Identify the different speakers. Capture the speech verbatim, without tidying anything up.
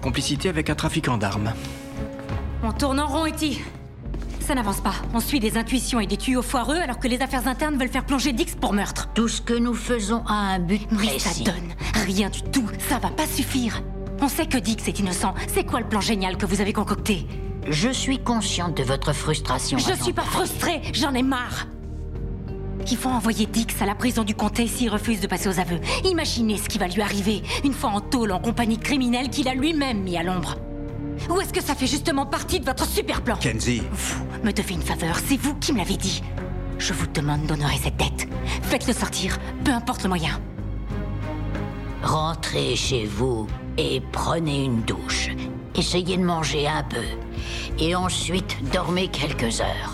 Speaker 1: complicité avec un trafiquant d'armes.
Speaker 2: On tourne en rond, Eti. Ça n'avance pas. On suit des intuitions et des tuyaux foireux alors que les affaires internes veulent faire plonger Dix pour meurtre.
Speaker 3: Tout ce que nous faisons a un but
Speaker 2: Oui,
Speaker 3: précis.
Speaker 2: ça donne. Rien du tout. Ça va pas suffire. On sait que Dix est innocent. C'est quoi le plan génial que vous avez concocté?
Speaker 3: Je suis consciente de votre frustration.
Speaker 2: Je
Speaker 3: agent
Speaker 2: suis pas
Speaker 3: Parry.
Speaker 2: frustrée. J'en ai marre. Il faut envoyer Dix à la prison du comté s'il refuse de passer aux aveux. Imaginez ce qui va lui arriver une fois en tôle en compagnie de criminels qu'il a lui-même mis à l'ombre. Ou est-ce que ça fait justement partie de votre super plan?
Speaker 4: Kenzie.
Speaker 2: Vous me devez une faveur, c'est vous qui me l'avez dit. Je vous demande d'honorer cette dette. Faites-le sortir, peu importe le moyen.
Speaker 3: Rentrez chez vous et prenez une douche. Essayez de manger un peu. Et ensuite, dormez quelques heures.